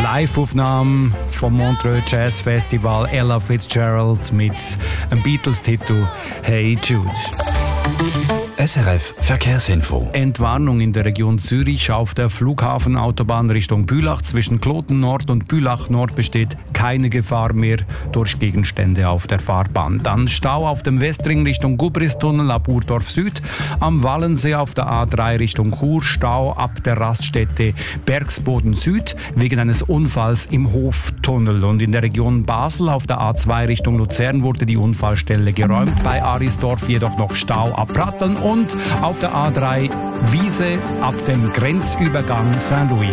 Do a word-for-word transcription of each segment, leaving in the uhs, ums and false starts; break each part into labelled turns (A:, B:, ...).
A: Live-Aufnahme vom Montreux Jazz Festival, Ella Fitzgerald mit einem Beatles-Titel «Hey Jude».
B: S R F Verkehrsinfo.
A: Entwarnung in der Region Zürich auf der Flughafenautobahn Richtung Bülach. Zwischen Kloten Nord und Bülach Nord besteht keine Gefahr mehr durch Gegenstände auf der Fahrbahn. Dann Stau auf dem Westring Richtung Gubristunnel ab Urdorf Süd. Am Wallensee auf der A drei Richtung Chur. Stau ab der Raststätte Bergsboden Süd wegen eines Unfalls im Hoftunnel. Und in der Region Basel auf der A zwei Richtung Luzern wurde die Unfallstelle geräumt. Bei Arisdorf jedoch noch Stau ab Pratteln. Und auf der A drei Wiese ab dem Grenzübergang Saint-Louis.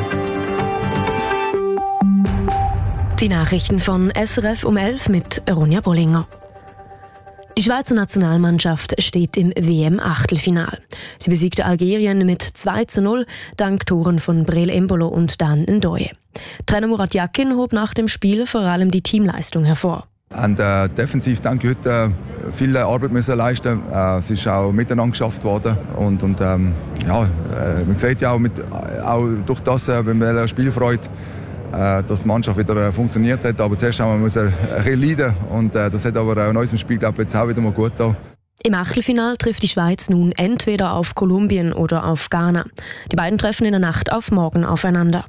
C: Die Nachrichten von S R F um elf mit Ronja Bollinger. Die Schweizer Nationalmannschaft steht im W M-Achtelfinal. Sie besiegte Algerien mit zwei zu null dank Toren von Breel Embolo und Dan Ndoye. Trainer Murat Yakin hob nach dem Spiel vor allem die Teamleistung hervor.
D: Und, äh, defensiv denke ich, heute äh, viel Arbeit müssen leisten. Äh, es ist auch miteinander geschafft worden. Und, und ähm, ja, äh, man sieht ja auch, mit, auch durch das, äh, wenn man Spielfreude, äh, dass die Mannschaft wieder äh, funktioniert hat. Aber zuerst haben wir ein bisschen leiden. Und äh, das hat aber auch in unserem Spiel, glaube ich, jetzt auch wieder mal gut getan.
C: Im Achtelfinal trifft die Schweiz nun entweder auf Kolumbien oder auf Ghana. Die beiden treffen in der Nacht auf morgen aufeinander.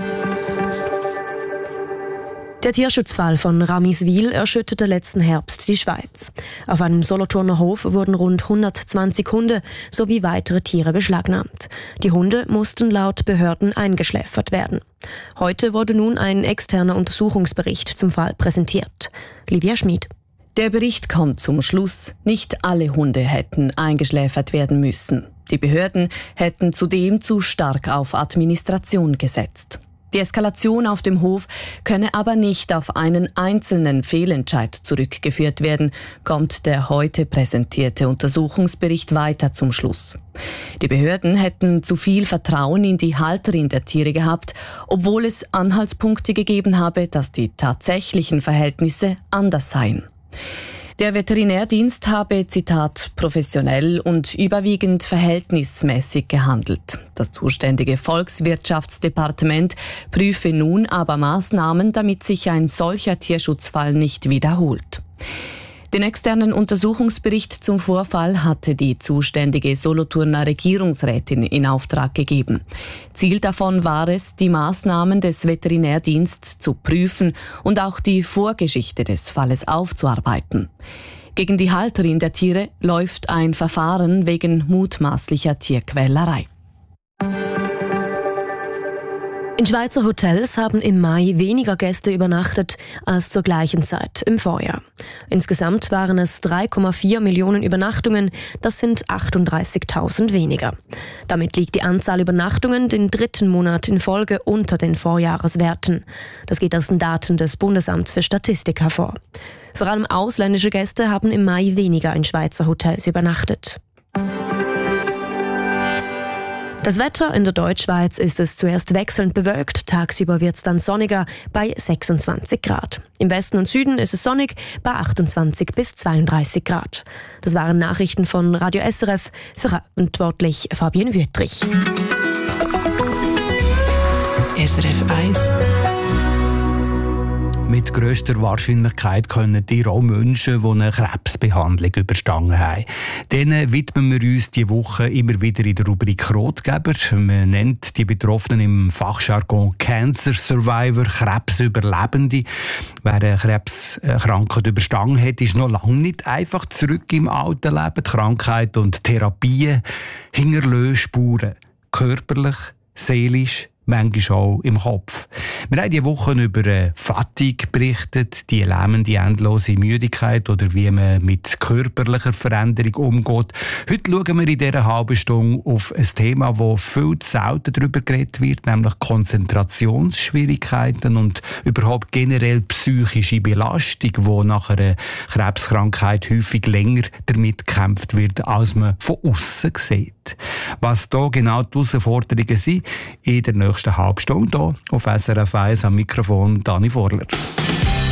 C: Der Tierschutzfall von Ramiswil erschütterte letzten Herbst die Schweiz. Auf einem Solothurner Hof wurden rund hundertzwanzig Hunde sowie weitere Tiere beschlagnahmt. Die Hunde mussten laut Behörden eingeschläfert werden. Heute wurde nun ein externer Untersuchungsbericht zum Fall präsentiert. Livia Schmid.
E: Der Bericht kommt zum Schluss, nicht alle Hunde hätten eingeschläfert werden müssen. Die Behörden hätten zudem zu stark auf Administration gesetzt. Die Eskalation auf dem Hof könne aber nicht auf einen einzelnen Fehlentscheid zurückgeführt werden, kommt der heute präsentierte Untersuchungsbericht weiter zum Schluss. Die Behörden hätten zu viel Vertrauen in die Halterin der Tiere gehabt, obwohl es Anhaltspunkte gegeben habe, dass die tatsächlichen Verhältnisse anders seien. Der Veterinärdienst habe, Zitat, professionell und überwiegend verhältnismäßig gehandelt. Das zuständige Volkswirtschaftsdepartement prüfe nun aber Maßnahmen, damit sich ein solcher Tierschutzfall nicht wiederholt. Den externen Untersuchungsbericht zum Vorfall hatte die zuständige Solothurner Regierungsrätin in Auftrag gegeben. Ziel davon war es, die Maßnahmen des Veterinärdienstes zu prüfen und auch die Vorgeschichte des Falles aufzuarbeiten. Gegen die Halterin der Tiere läuft ein Verfahren wegen mutmaßlicher Tierquälerei.
C: In Schweizer Hotels haben im Mai weniger Gäste übernachtet als zur gleichen Zeit im Vorjahr. Insgesamt waren es drei Komma vier Millionen Übernachtungen, das sind achtunddreißigtausend weniger. Damit liegt die Anzahl Übernachtungen den dritten Monat in Folge unter den Vorjahreswerten. Das geht aus den Daten des Bundesamts für Statistik hervor. Vor allem ausländische Gäste haben im Mai weniger in Schweizer Hotels übernachtet. Das Wetter in der Deutschschweiz ist es zuerst wechselnd bewölkt, tagsüber wird es dann sonniger bei sechsundzwanzig Grad. Im Westen und Süden ist es sonnig bei achtundzwanzig bis zweiunddreißig Grad. Das waren Nachrichten von Radio S R F, verantwortlich Fabienne Wüttrich.
B: S R F eins.
A: Mit grösster Wahrscheinlichkeit können ihr auch Menschen, die eine Krebsbehandlung überstanden haben. Denen widmen wir uns diese Woche immer wieder in der Rubrik Rotgeber. Man nennt die Betroffenen im Fachjargon Cancer Survivor, Krebsüberlebende. Wer eine Krebskrankheit überstanden hat, ist noch lange nicht einfach zurück im alten Leben. Die Krankheit und Therapien hinterlassen Spuren. Körperlich, seelisch, manchmal auch im Kopf. Wir haben diese Woche über Fatigue berichtet, die lähmende, endlose Müdigkeit oder wie man mit körperlicher Veränderung umgeht. Heute schauen wir in dieser halben Stunde auf ein Thema, das viel zu selten darüber geredet wird, nämlich Konzentrationsschwierigkeiten und überhaupt generell psychische Belastung, die nach einer Krebskrankheit häufig länger damit gekämpft wird, als man von außen sieht. Was da genau die Herausforderungen sind, in der nächsten halben Stunde hier auf S R F eins am Mikrofon Dani Vorler.